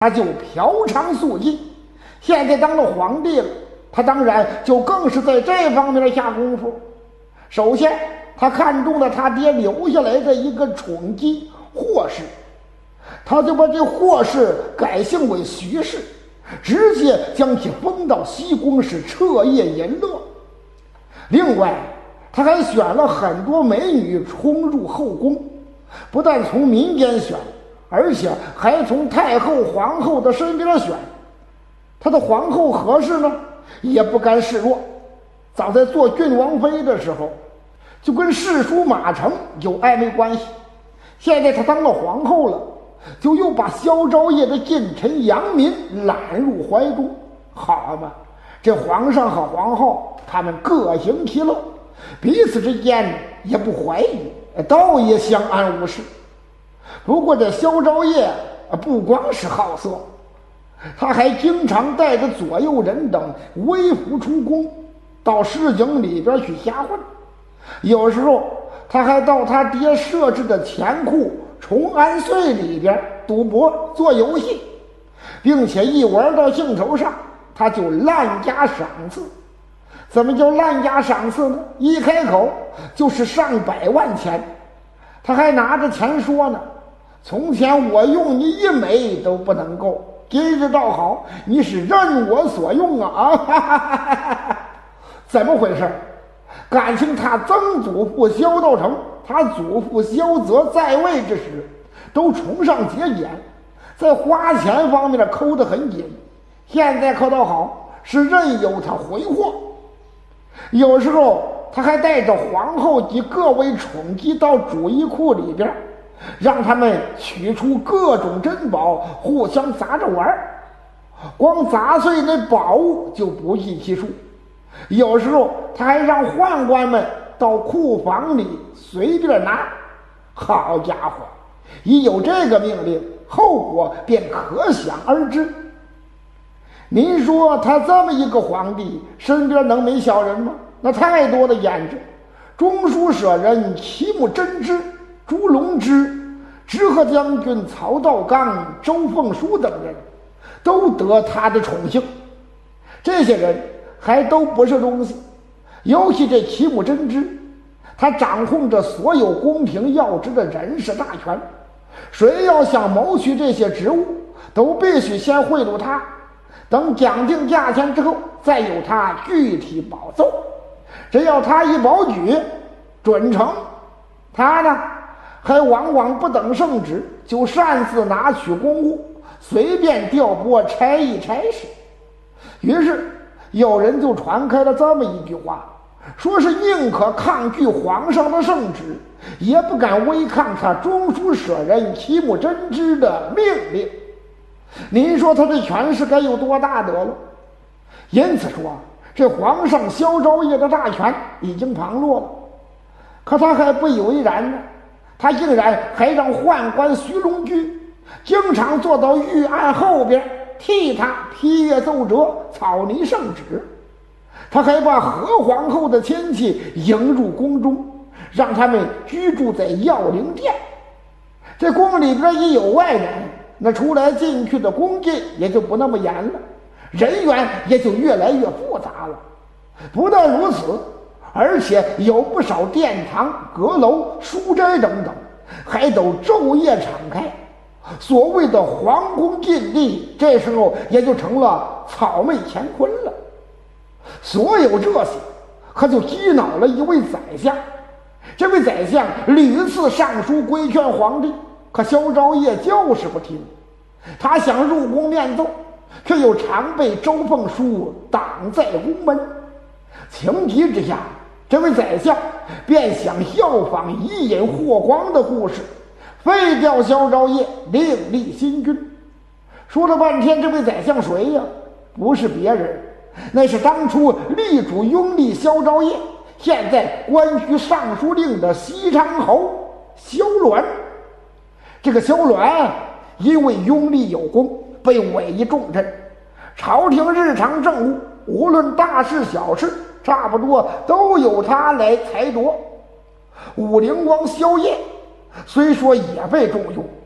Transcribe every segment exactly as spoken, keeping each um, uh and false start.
他就嫖娼宿妓。现在当了皇帝了，他当然就更是在这方面下功夫。首先，他看中了他爹留下来的一个宠姬霍氏，他就把这霍氏改姓为徐氏，直接将其封到西宫室彻夜淫乐。另外，他还选了很多美女冲入后宫，不但从民间选，而且还从太后、皇后的身边选。他的皇后何氏呢，也不甘示弱，早在做郡王妃的时候，就跟世叔马成有暧昧关系。现在他当了皇后了，就又把萧昭业的近臣杨民揽入怀中。好嘛，这皇上和皇后他们各行其乐，彼此之间也不怀疑，倒也相安无事。不过这萧昭业不光是好色，他还经常带着左右人等微服出宫，到市井里边去瞎混。有时候他还到他爹设置的钱库崇安岁里边赌博做游戏，并且一玩到兴头上，他就滥加赏赐。怎么叫滥加赏赐呢？一开口就是上百万钱。他还拿着钱说呢，从前我用你一枚都不能够，今日倒好，你是任我所用啊！啊哈哈哈哈，怎么回事？感情他曾祖父萧道成，他祖父萧泽在位之时，都崇尚节俭，在花钱方面抠得很紧。现在可倒好，是任由他挥霍。有时候他还带着皇后及各位宠姬到主衣库里边，让他们取出各种珍宝，互相砸着玩。光砸碎那宝物就不计其数。有时候他还让宦官们到库房里随便拿。好家伙，一有这个命令，后果便可想而知。您说他这么一个皇帝，身边能没小人吗？那太多的胭脂。中书舍人齐木真之、朱龙之、直河将军曹道刚、周凤书等人都得他的宠幸。这些人还都不是东西，尤其这齐木真之，他掌控着所有宫廷要职的人事大权，谁要想谋取这些职务，都必须先贿赂他，等讲定价钱之后，再由他具体保奏。只要他一保举，准成。他呢，还往往不等圣旨，就擅自拿取公务，随便调拨差役差事。于是有人就传开了这么一句话，说是宁可抗拒皇上的圣旨，也不敢违抗他中书舍人齐木真之的命令。您说他这权势该有多大得了？因此说，这皇上萧昭业的大权已经旁落了。可他还不以为然呢，他竟然还让宦官徐龙居经常坐到御案后边，替他批阅奏折，草拟圣旨。他还把何皇后的亲戚迎入宫中，让他们居住在耀灵殿。这宫里边一有外人，那出来进去的宫禁也就不那么严了，人员也就越来越复杂了。不但如此，而且有不少殿堂、阁楼、书斋等等，还都昼夜敞开。所谓的皇宫禁地，这时候也就成了草昧乾坤了。所有这些可就激恼了一位宰相。这位宰相屡次上书规劝皇帝，可萧昭业就是不听。他想入宫面奏，却又常被周凤书挡在宫门。情急之下，这位宰相便想效仿以引霍光的故事，废掉萧昭业，另立新君。说了半天，这位宰相谁呀？不是别人，那是当初力主拥立萧昭业，现在官居尚书令的西昌侯萧鸾。这个萧鸾因为拥立有功，被委以重任，朝廷日常政务无论大事小事，差不多都由他来裁夺。武陵王萧邺虽说也被重用，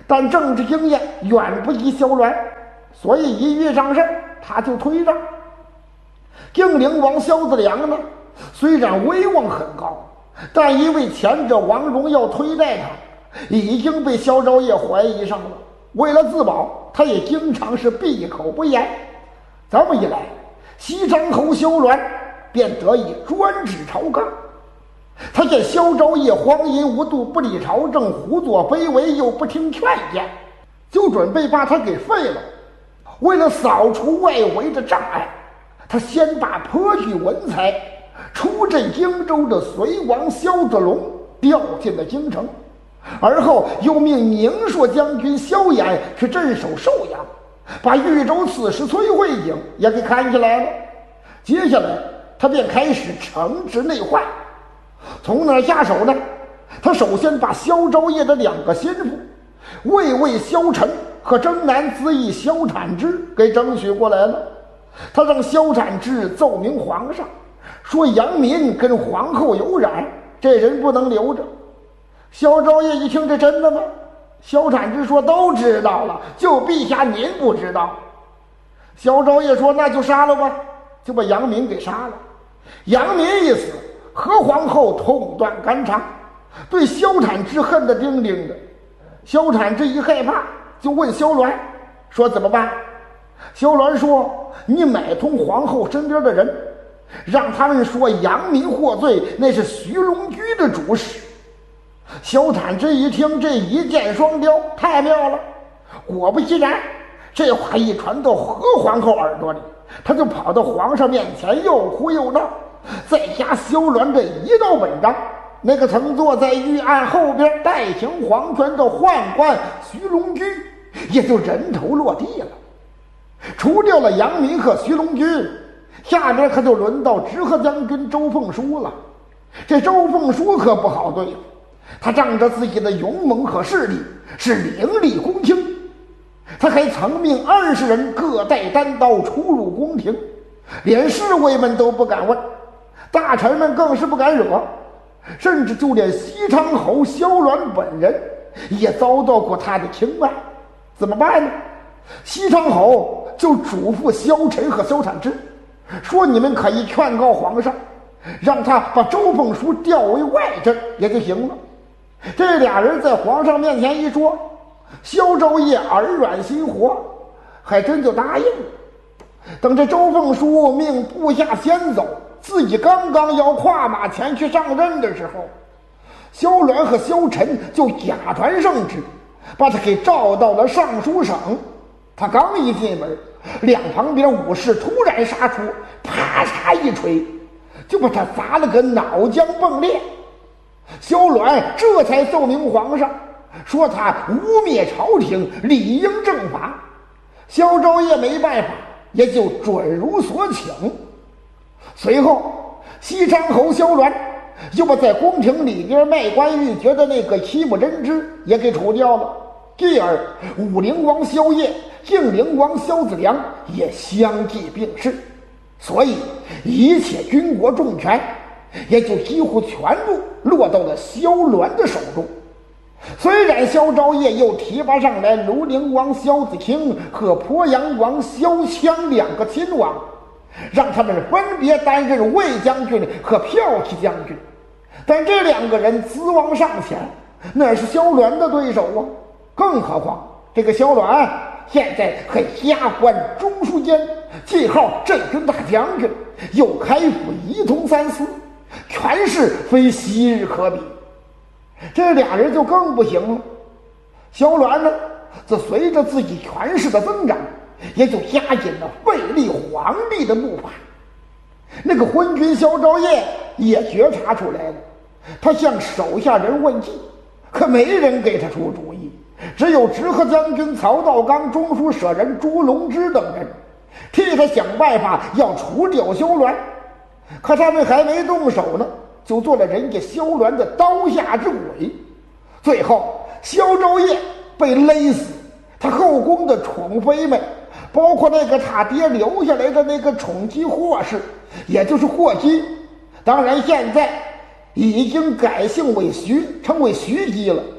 但政治经验远不及萧鸾，所以一遇上事他就推让。定陵王萧子良呢，虽然威望很高，但因为前者王荣耀推戴他，已经被萧昭业怀疑上了。为了自保，他也经常是闭口不言。这么一来，西昌侯萧鸾便得以专指朝纲。他见萧昭业荒淫无度，不理朝政，胡作非为，又不听劝谏，就准备把他给废了。为了扫除外围的障碍，他先把颇具文才、出镇荆州的隋王萧子龙调进了京城，而后又命宁朔将军萧衍去镇守寿阳，把豫州刺史崔慧景也给看起来了。接下来他便开始惩治内患。从哪儿下手呢？他首先把萧昭业的两个心腹魏魏萧晨和征南资义萧产之给争取过来了。他让萧产之奏明皇上，说杨民跟皇后有染，这人不能留着。萧昭业一听，这真的吗？萧产之说都知道了，就陛下您不知道。萧昭业说那就杀了吧，就把杨民给杀了。杨民一死，何皇后痛断肝肠，对萧产之恨得叮叮的。萧产之一害怕，就问萧鸾说怎么办？萧鸾说你买通皇后身边的人，让他们说杨民获罪，那是徐龙驹的主使。萧产之一听，这一箭双雕，太妙了。果不其然，这话一传到何皇后耳朵里，他就跑到皇上面前又哭又闹。再加萧鸾这一道文章，那个曾坐在御案后边代行皇权的宦官徐龙驹也就人头落地了。除掉了杨民和徐龙驹，下边可就轮到直河将军周凤书了。这周凤书可不好对付，他仗着自己的勇猛和势力，是凌厉宫廷。他还曾命二十人各带单刀出入宫廷，连侍卫们都不敢问，大臣们更是不敢惹，甚至就连西昌侯萧鸾本人也遭到过他的青睐。怎么办呢？西昌侯就嘱咐萧晨和萧产之说，你们可以劝告皇上，让他把周凤书调为外镇也就行了。这俩人在皇上面前一说，萧昭业耳软心活，还真就答应了。等这周凤书命部下先走，自己刚刚要跨马前去上任的时候，萧鸾和萧晨就假传圣旨，把他给召到了尚书省。他刚一进门，两旁边武士突然杀出，啪嚓一锤，就把他砸了个脑浆迸裂。萧鸾这才奏明皇上，说他污蔑朝廷，理应正法。萧昭业没办法，也就准如所请。随后西昌侯萧鸾又把在宫廷里边卖官鬻爵的那个戚木真之也给除掉了。继而武陵王萧业、靖陵王萧子良也相继病逝，所以一切军国重权也就几乎全部落到了萧鸾的手中。虽然萧昭业又提拔上来庐陵王萧子卿和鄱阳王萧羌两个亲王，让他们分别担任卫将军和骠骑将军，但这两个人资王尚浅，那是萧鸾的对手啊。更何况这个萧鸾现在还加官中书监，记号镇军大将军，又开府仪同三司，权势非昔日可比。这俩人就更不行了。萧鸾呢，则随着自己权势的增长，也就加紧了废立皇帝的步伐。那个昏君萧昭业也觉察出来了，他向手下人问计，可没人给他出主意，只有直河将军曹道刚、中书舍人朱龙之等人替他想办法要除掉萧鸾。可他们还没动手呢，就做了人家萧鸾的刀下之鬼。最后萧昭业被勒死，他后宫的宠妃们，包括那个他爹留下来的那个宠姬霍氏，也就是霍姬，当然现在已经改姓为徐，称为徐姬了，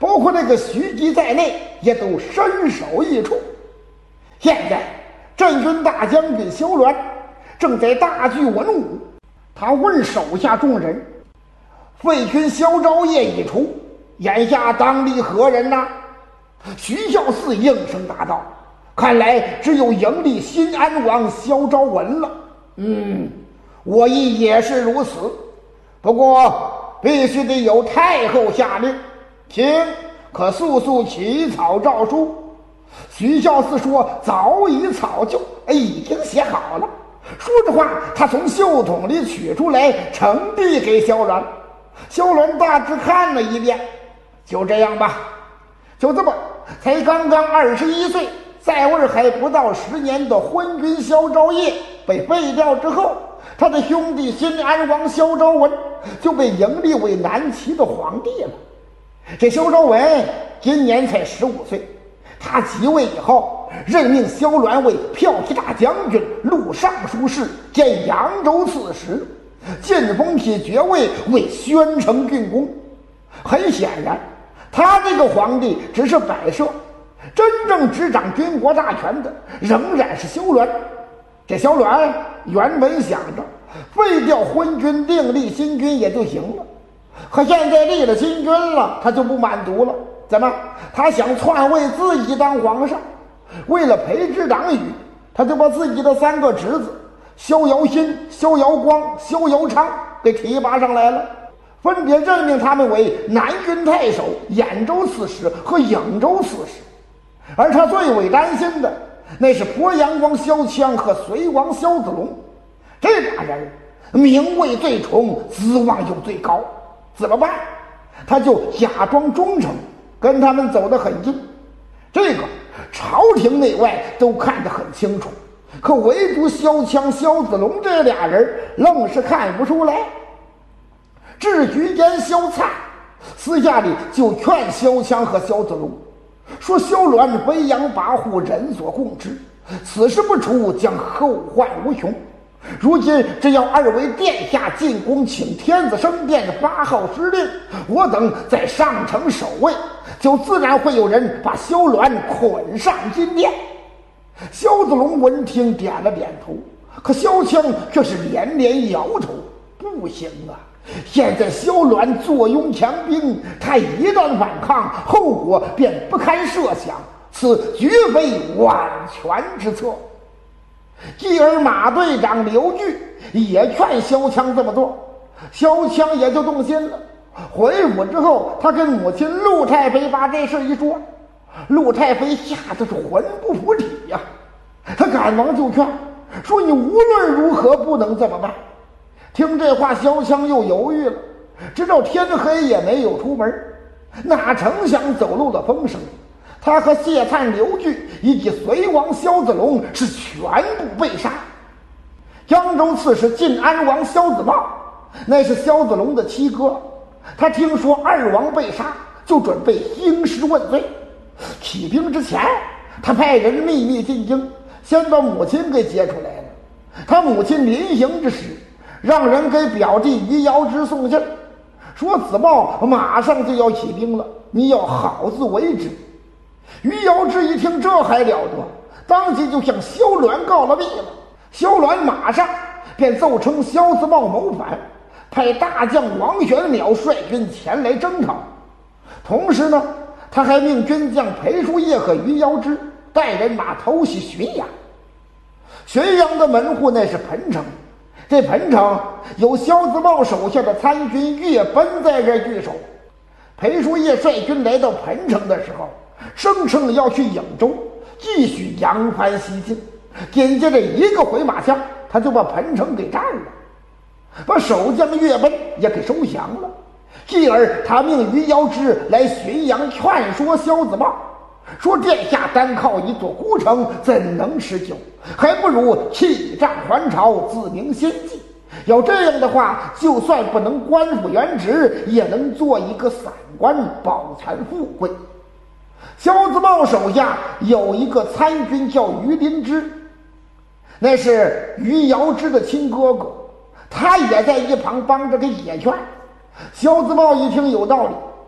包括那个徐吉在内，也都身首异处。现在镇军大将军萧鸾正在大聚文武，他问手下众人：废军萧昭业已除，眼下当立何人呐？徐孝嗣应声答道：看来只有迎立新安王萧昭文了。嗯，我亦也是如此，不过必须得有太后下令，请可速速起草诏书。徐孝嗣说：早已草就，已经写好了。说着话，他从袖筒里取出来，呈递给萧鸾。萧鸾大致看了一遍，就这样吧。就这么，才刚刚二十一岁，在位还不到十年的昏君萧昭业被废掉之后，他的兄弟新安王萧昭文就被迎立为南齐的皇帝了。这萧昭文今年才十五岁，他即位以后，任命萧鸾为骠骑大将军、录尚书事兼扬州刺史，晋封其爵位为宣城郡公。很显然，他这个皇帝只是摆设，真正执掌军国大权的仍然是萧鸾。这萧鸾原本想着废掉昏君，另立新君也就行了，可现在立了新君了，他就不满足了。怎么？他想篡位自己当皇上。为了培植党羽，他就把自己的三个侄子萧遥新、萧遥光、萧遥昌给提拔上来了，分别任命他们为南军太守、兖州刺史和颍州刺史。而他最为担心的，那是鄱阳王萧羌和隋王萧子龙。这俩人名位最崇，资望又最高，怎么办？他就假装忠诚，跟他们走得很近。这个朝廷内外都看得很清楚，可唯独萧羌、萧子龙这俩人愣是看不出来。至局间，萧粲私下里就劝萧羌和萧子龙说：萧鸾飞扬跋扈，人所共知，此事不除，将后患无穷。如今只要二位殿下进宫，请天子升殿发号施令，我等在上城守卫，就自然会有人把萧鸾捆上金殿。萧子龙闻听点了点头，可萧羌却是连连摇头：不行啊，现在萧鸾坐拥强兵，他一旦反抗，后果便不堪设想，此绝非万全之策。继而马队长刘据也劝萧羌这么做，萧羌也就动心了。回府之后，他跟母亲陆太妃把这事一说，陆太妃吓得是魂不附体呀、啊，他赶忙就劝说：你无论如何不能这么办。听这话，萧羌又犹豫了，直到天黑也没有出门。哪成想走漏了风声，他和谢粲、刘据以及隋王萧子龙是全部被杀。江州刺史晋安王萧子茂，那是萧子龙的七哥，他听说二王被杀，就准备兴师问罪。起兵之前，他派人秘密进京，先把母亲给接出来了。他母亲临行之时，让人给表弟于遥之送信，说子茂马上就要起兵了，你要好自为之。于遥之一听，这还了得，当即就向萧鸾告了密了。萧鸾马上便奏称萧子茂谋反，派大将王玄邈率军前来征讨。同时呢，他还命军将裴叔业和于遥之带人马偷袭浔阳。浔阳的门户那是彭城，这彭城有萧子茂手下的参军岳奔在这据守。裴叔业率军来到彭城的时候，声称要去颍州继续扬帆西进，紧接着一个回马枪，他就把彭城给占了，把守将岳奔也给收降了。继而他命于遥之来浔阳劝说萧子茂，说殿下单靠一座孤城怎能持久，还不如弃战还朝，自明先计。要这样的话，就算不能官复原职，也能做一个散官，保全富贵。萧子茂手下有一个参军叫于林之，那是于遥之的亲哥哥，他也在一旁帮着给解劝。萧子茂一听有道理，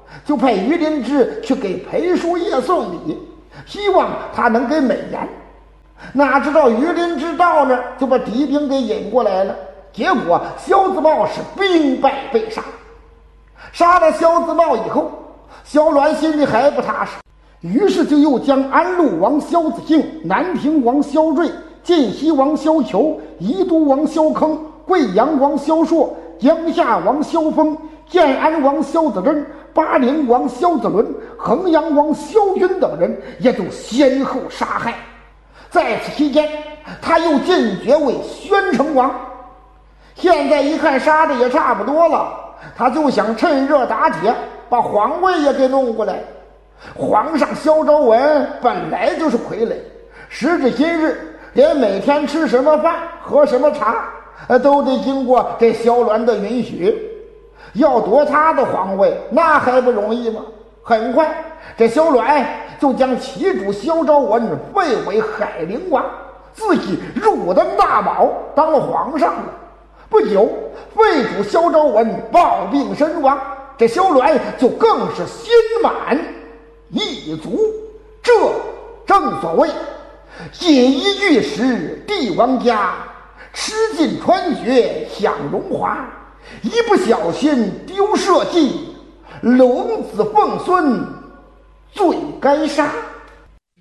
就派于林芝去给裴叔业送礼，希望他能给美言。哪知道于林芝到那儿就把敌兵给引过来了，结果萧子茂是兵败被杀。杀了萧子茂以后，萧鸾心里还不踏实，于是就又将安陆王萧子敬、南平王萧睿、晋西王萧求、宜都王萧坑、贵阳王萧硕、江夏王萧峰、建安王萧子珍、巴陵王萧子伦、衡阳王萧军等人也都先后杀害。在此期间，他又进爵为宣城王。现在一看杀的也差不多了，他就想趁热打铁，把皇位也给弄过来。皇上萧昭文本来就是傀儡，时至今日，连每天吃什么饭喝什么茶都得经过这萧鸾的允许。要夺他的皇位那还不容易吗？很快这萧鸾就将其主萧昭文废为海陵王，自己入登大宝当了皇上了。不久废主萧昭文暴病身亡，这萧鸾就更是心满意足。这正所谓锦衣玉食帝王家，吃尽穿绝享荣华，一不小心丢社稷，龙子凤孙罪该杀。